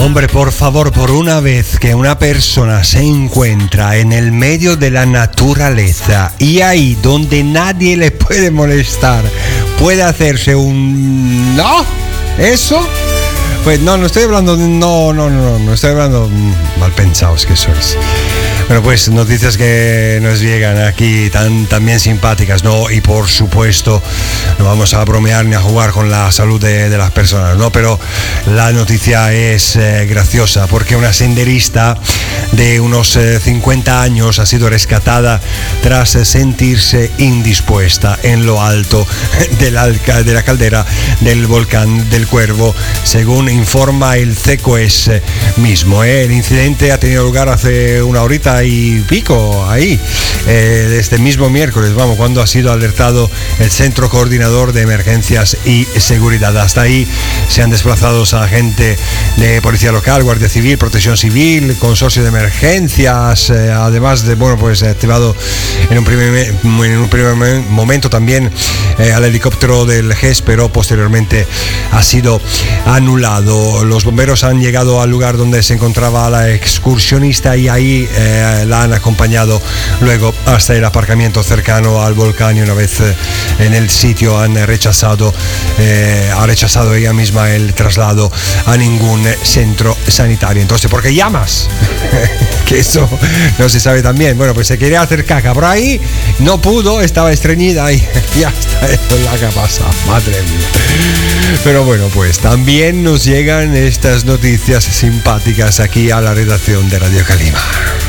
Hombre, por favor, por una vez que una persona se encuentra en el medio de la naturaleza y ahí donde nadie le puede molestar, puede hacerse un... ¿No? ¿Eso? Pues no estoy hablando... No estoy hablando... Mal pensados que sois. Bueno, pues noticias que nos llegan aquí también simpáticas, ¿no? Y por supuesto, no vamos a bromear ni a jugar con la salud de las personas, ¿no? Pero la noticia es graciosa porque una senderista de unos 50 años ha sido rescatada tras sentirse indispuesta en lo alto de la caldera del volcán del Cuervo, según informa el CECOES mismo. El incidente ha tenido lugar hace una horita y pico ahí, este mismo miércoles, cuando ha sido alertado el Centro Coordinador de Emergencias y Seguridad. Hasta ahí se han desplazado a gente de Policía Local, Guardia Civil, Protección Civil, Consorcio de Emergencias, además de, pues activado en un primer momento también al helicóptero del GES, pero posteriormente ha sido anulado. Los bomberos han llegado al lugar donde se encontraba la excursionista y ahí la han acompañado luego hasta el aparcamiento cercano al volcán, y una vez en el sitio ha rechazado ella misma el traslado a ningún centro sanitario. Entonces, ¿por qué llamas? Que eso no se sabe también. Bueno, pues se quería hacer caca por ahí, no pudo, estaba estreñida y ya está, eso es la que pasa, madre mía. Pero bueno, pues también nos llegan estas noticias simpáticas aquí a la redacción de Radio Calima.